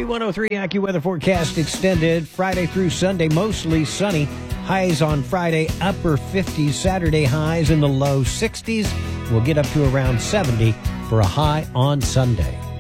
B103 AccuWeather forecast extended Friday through Sunday, mostly sunny. Highs on Friday, upper 50s. Saturday highs in the low 60s. We'll get up to around 70 for a high on Sunday.